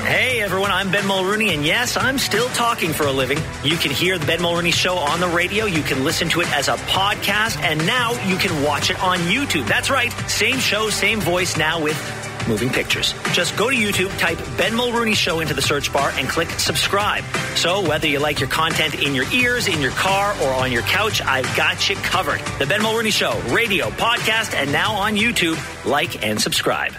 Hey everyone, I'm Ben Mulrooney, and yes, I'm still talking for a living. You can hear the Ben Mulrooney Show on the radio, you can listen to it as a podcast, and now you can watch it on YouTube. That's right, same show, same voice, now with moving pictures. Just go to YouTube, type Ben Mulrooney Show into the search bar, and click subscribe. So whether you like your content in your ears, in your car, or on your couch, I've got you covered. The Ben Mulrooney Show, radio, podcast, and now on YouTube. Like and subscribe.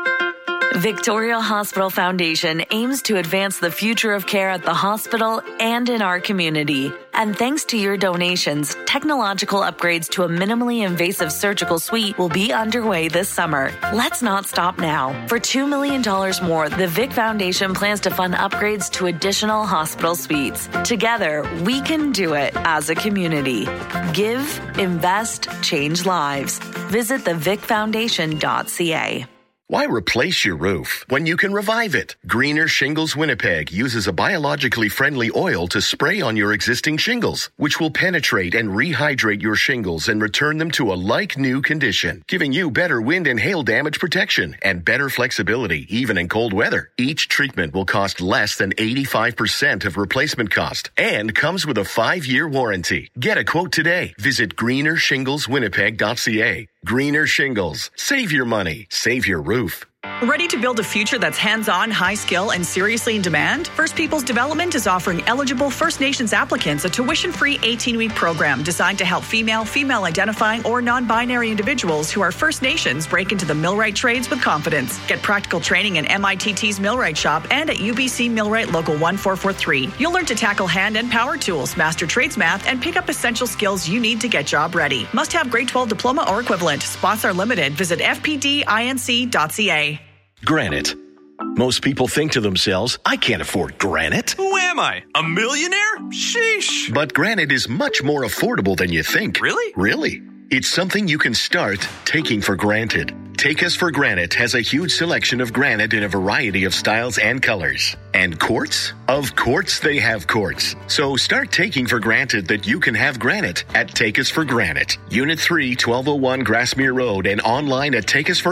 Victoria Hospital Foundation aims to advance the future of care at the hospital and in our community. And thanks to your donations, technological upgrades to a minimally invasive surgical suite will be underway this summer. Let's not stop now. For $2 million more, the Vic Foundation plans to fund upgrades to additional hospital suites. Together, we can do it as a community. Give, invest, change lives. Visit thevicfoundation.ca. Why replace your roof when you can revive it? Greener Shingles Winnipeg uses a biologically friendly oil to spray on your existing shingles, which will penetrate and rehydrate your shingles and return them to a like-new condition, giving you better wind and hail damage protection and better flexibility, even in cold weather. Each treatment will cost less than 85% of replacement cost and comes with a 5-year warranty. Get a quote today. Visit greenershingleswinnipeg.ca. Greener Shingles. Save your money. Save your roof. Ready to build a future that's hands-on, high-skill, and seriously in demand? First Peoples Development is offering eligible First Nations applicants a tuition-free 18-week program designed to help female-identifying, or non-binary individuals who are First Nations break into the millwright trades with confidence. Get practical training in MITT's Millwright Shop and at UBC Millwright Local 1443. You'll learn to tackle hand and power tools, master trades math, and pick up essential skills you need to get job ready. Must have grade 12 diploma or equivalent. Spots are limited. Visit fpdinc.ca. Granite. Most people think to themselves, I can't afford granite. Who am I? A millionaire? Sheesh. But granite is much more affordable than you think. Really? Really. It's something you can start taking for granted. Take Us for Granite has a huge selection of granite in a variety of styles and colors. And quartz? Of course they have quartz. So start taking for granted that you can have granite at Take Us for Granite. Unit 3, 1201 Grassmere Road, and online at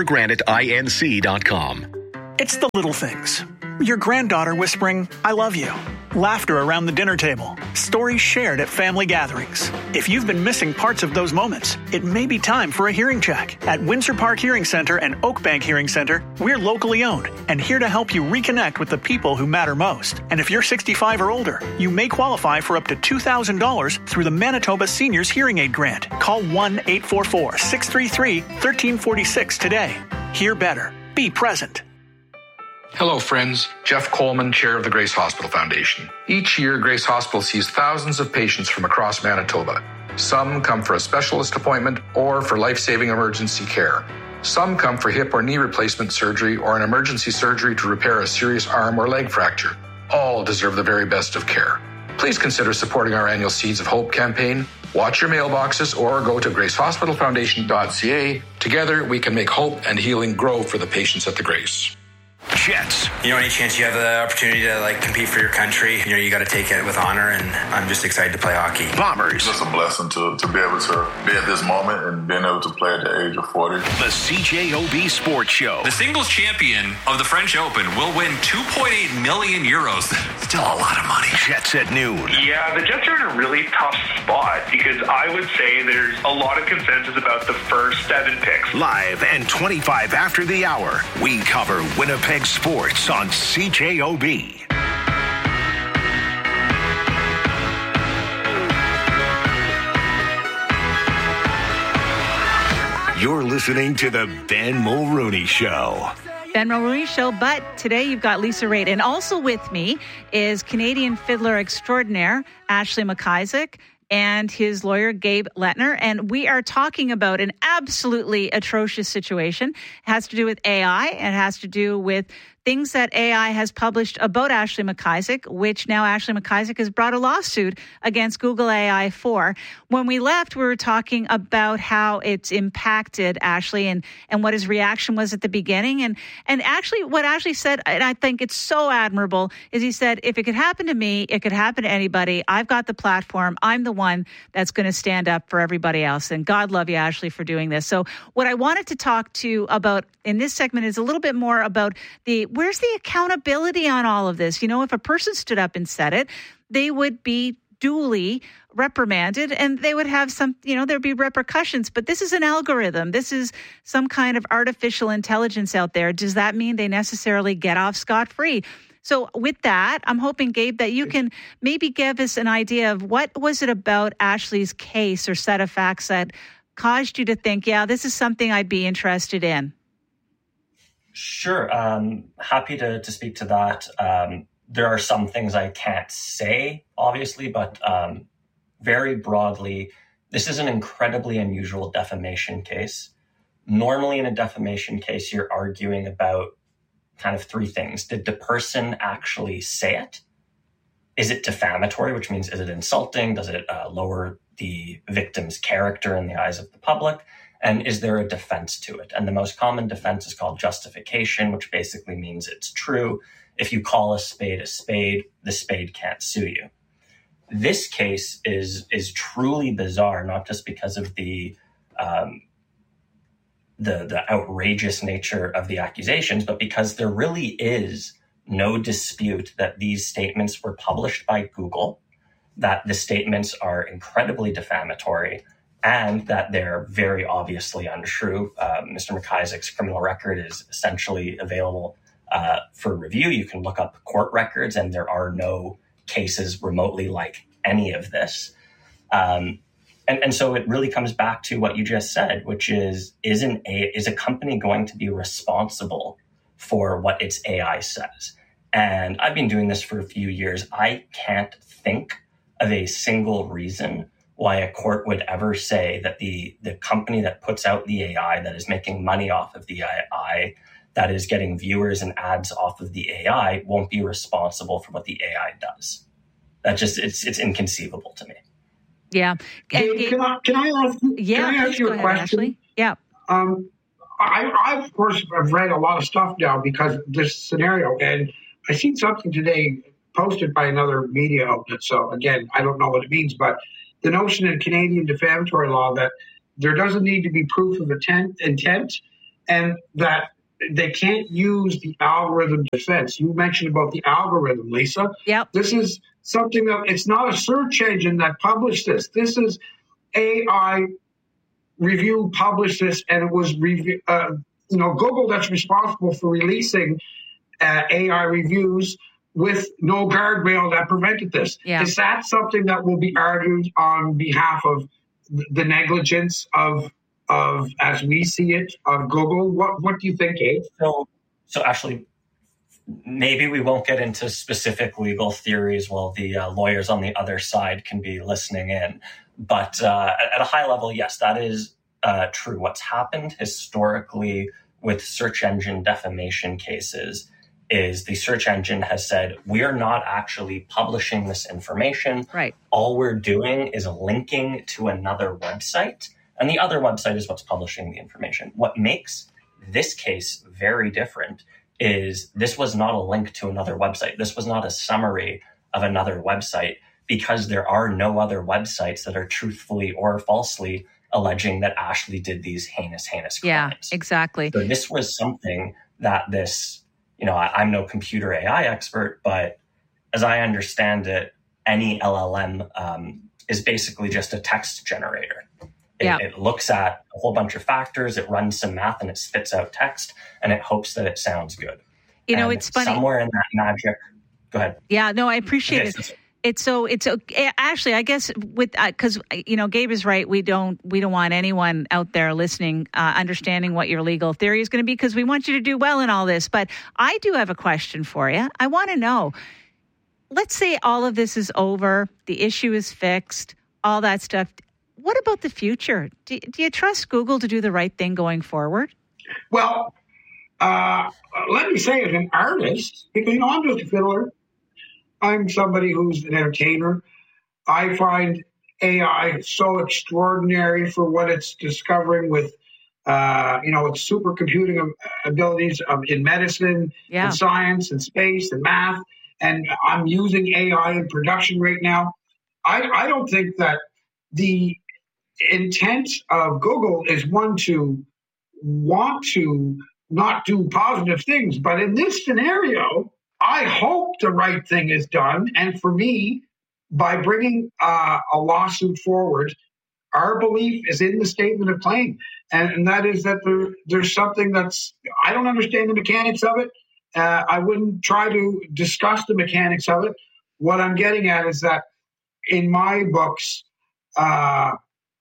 takeusforgraniteinc.com. It's the little things. Your granddaughter whispering, I love you. Laughter around the dinner table. Stories shared at family gatherings. If you've been missing parts of those moments, it may be time for a hearing check. At Windsor Park Hearing Center and Oakbank Hearing Center, we're locally owned and here to help you reconnect with the people who matter most. And if you're 65 or older, you may qualify for up to $2,000 through the Manitoba Seniors Hearing Aid Grant. Call 1-844-633-1346 today. Hear better. Be present. Hello, friends. Jeff Coleman, Chair of the Grace Hospital Foundation. Each year, Grace Hospital sees thousands of patients from across Manitoba. Some come for a specialist appointment or for life-saving emergency care. Some come for hip or knee replacement surgery or an emergency surgery to repair a serious arm or leg fracture. All deserve the very best of care. Please consider supporting our annual Seeds of Hope campaign. Watch your mailboxes or go to gracehospitalfoundation.ca. Together, we can make hope and healing grow for the patients at the Grace. Jets. Any chance you have the opportunity to compete for your country, you got to take it with honor, and I'm just excited to play hockey. Bombers. It's just a blessing to be able to be at this moment and being able to play at the age of 40. The CJOB Sports Show. The singles champion of the French Open will win 2.8 million euros. Still a lot of money. Jets at noon. Yeah, the Jets are in a really tough spot because I would say there's a lot of consensus about the first 7 picks. Live and 25 after the hour, we cover Winnipeg sports on CJOB. You're listening to the Ben Mulrooney Show. Ben Mulrooney Show, but today you've got Lisa Raitt. And also with me is Canadian fiddler extraordinaire Ashley McIsaac and his lawyer, Gabe Lettner. And we are talking about an absolutely atrocious situation. It has to do with AI. It has to do with things that AI has published about Ashley McIsaac, which now Ashley McIsaac has brought a lawsuit against Google AI for. When we left, we were talking about how it's impacted Ashley and what his reaction was at the beginning. And actually what Ashley said, and I think it's so admirable, is he said, if it could happen to me, it could happen to anybody. I've got the platform. I'm the one that's going to stand up for everybody else. And God love you, Ashley, for doing this. So what I wanted to talk to about in this segment is a little bit more about where's the accountability on all of this? If a person stood up and said it, they would be duly reprimanded and they would have there'd be repercussions. But this is an algorithm. This is some kind of artificial intelligence out there. Does that mean they necessarily get off scot-free? So with that, I'm hoping, Gabe, that you can maybe give us an idea of what was it about Ashley's case or set of facts that caused you to think, yeah, this is something I'd be interested in. Sure. Happy to speak to that. There are some things I can't say, obviously, but very broadly, this is an incredibly unusual defamation case. Normally in a defamation case, you're arguing about kind of three things. Did the person actually say it? Is it defamatory, which means is it insulting? Does it lower the victim's character in the eyes of the public? And is there a defense to it? And the most common defense is called justification, which basically means it's true. If you call a spade, the spade can't sue you. This case is truly bizarre, not just because of the outrageous nature of the accusations, but because there really is no dispute that these statements were published by Google, that the statements are incredibly defamatory, and that they're very obviously untrue. Mr. McIsaac's criminal record is essentially available for review. You can look up court records, and there are no cases remotely like any of this. And so it really comes back to what you just said, which is a company going to be responsible for what its AI says? And I've been doing this for a few years. I can't think of a single reason why a court would ever say that the company that puts out the AI, that is making money off of the AI, that is getting viewers and ads off of the AI, won't be responsible for what the AI does. That just, it's inconceivable to me. Yeah. Gabe, can I ask you a question? Ashley? Yeah. I, of course, have read a lot of stuff now because of this scenario, and I seen something today posted by another media outlet. So, again, I don't know what it means, but the notion in Canadian defamatory law that there doesn't need to be proof of intent, and that they can't use the algorithm defense. You mentioned about the algorithm, Lisa. Yep. This is something that it's not a search engine that published this. This is AI Review published this, and it was Google that's responsible for releasing AI reviews with no guardrail that prevented this. Yeah. Is that something that will be argued on behalf of the negligence of as we see it, of Google? What do you think, Gabe? So Ashley, maybe we won't get into specific legal theories while the lawyers on the other side can be listening in. But at a high level, yes, that is true. What's happened historically with search engine defamation cases is the search engine has said, we are not actually publishing this information. Right. All we're doing is linking to another website, and the other website is what's publishing the information. What makes this case very different is this was not a link to another website. This was not a summary of another website, because there are no other websites that are truthfully or falsely alleging that Ashley did these heinous crimes. Yeah, exactly. So this was something that I'm no computer AI expert, but as I understand it, any LLM is basically just a text generator. It looks at a whole bunch of factors, it runs some math, and it spits out text, and it hopes that it sounds good. It's funny. Somewhere in that magic, go ahead. Yeah, no, I appreciate it. It's Ashley, I guess because Gabe is right. We don't want anyone out there listening understanding what your legal theory is going to be, because we want you to do well in all this. But I do have a question for you. I want to know. Let's say all of this is over, the issue is fixed, all that stuff. What about the future? Do you trust Google to do the right thing going forward? Well, let me say, as an artist, because I'm just a fiddler. I'm somebody who's an entertainer. I find AI so extraordinary for what it's discovering with, its supercomputing abilities in medicine, and science, and space, and math. And I'm using AI in production right now. I don't think that the intent of Google is one to want to not do positive things. But in this scenario, I hope the right thing is done. And for me, by bringing a lawsuit forward, our belief is in the statement of claim. And that is that there's something that's, I don't understand the mechanics of it. I wouldn't try to discuss the mechanics of it. What I'm getting at is that in my books, AI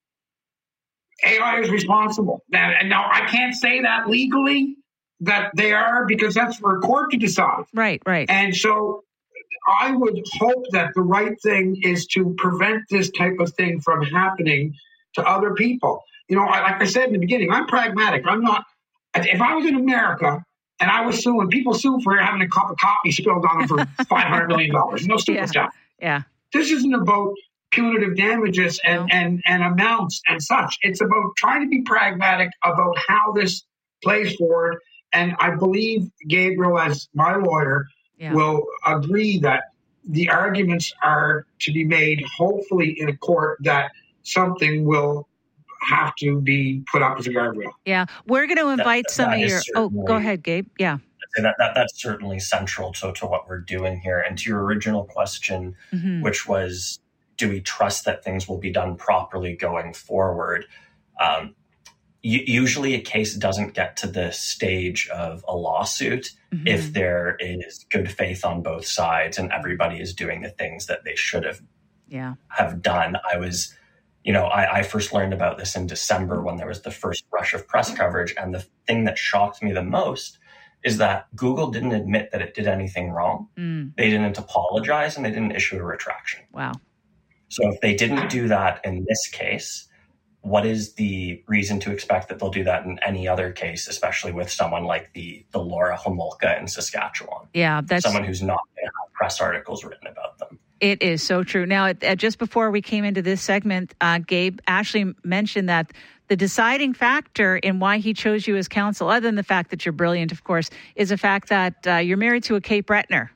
is responsible. And now I can't say that legally that they are, because that's for a court to decide. Right. And so I would hope that the right thing is to prevent this type of thing from happening to other people. Like I said in the beginning, I'm pragmatic. I'm not, if I was in America and I was suing, people sue for having a cup of coffee spilled on them for $500 million. No stupid stuff. Yeah. This isn't about punitive damages and amounts and such. It's about trying to be pragmatic about how this plays forward. And I believe Gabriel, as my lawyer, will agree that the arguments are to be made, hopefully in a court, that something will have to be put up as a guardrail. Yeah. We're going to invite some of your... Oh, go ahead, Gabe. Yeah. That's certainly central to what we're doing here. And to your original question, which was, do we trust that things will be done properly going forward? Usually a case doesn't get to the stage of a lawsuit if there is good faith on both sides and everybody is doing the things that they should have done. I first learned about this in December when there was the first rush of press coverage. And the thing that shocked me the most is that Google didn't admit that it did anything wrong. They didn't apologize and they didn't issue a retraction. Wow. So if they didn't do that in this case, what is the reason to expect that they'll do that in any other case, especially with someone like the Laura Homolka in Saskatchewan? Yeah, that's someone who's not going to have press articles written about them. It is so true. Now, just before we came into this segment, Gabe, Ashley mentioned that the deciding factor in why he chose you as counsel, other than the fact that you're brilliant, of course, is the fact that you're married to a Cape Bretner.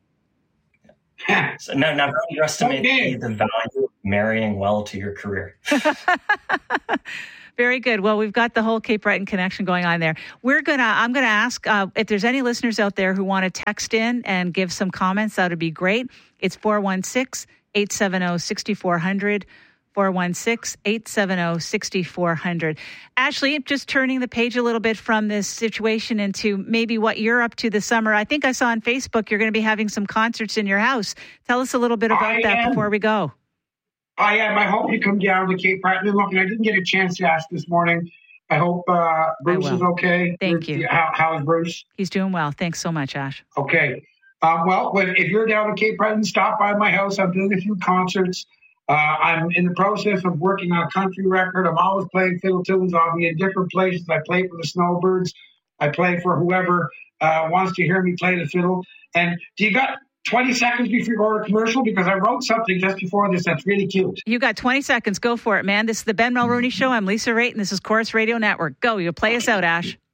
So never underestimate the value of marrying well to your career. Very good. Well, we've got the whole Cape Breton connection going on there. I'm going to ask if there's any listeners out there who want to text in and give some comments. That would be great. It's 416-870-6400. 416-870-6400. Ashley, just turning the page a little bit from this situation into maybe what you're up to this summer. I think I saw on Facebook you're going to be having some concerts in your house. Tell us a little bit about that before we go. I am. I hope you come down to Cape Breton. Look, I didn't get a chance to ask this morning. I hope Bruce is okay. Thank you. How is Bruce? He's doing well. Thanks so much, Ash. Okay. If you're down in Cape Breton, stop by my house. I'm doing a few concerts. I'm in the process of working on a country record. I'm always playing fiddle tunes. I'll be in different places. I play for the Snowbirds. I play for whoever wants to hear me play the fiddle. And do you got 20 seconds before you go to commercial? Because I wrote something just before this that's really cute. You got 20 seconds. Go for it, man. This is the Ben Mulroney Show. I'm Lisa Raitt, and this is Corus Radio Network. Go. You'll play us out, Ash.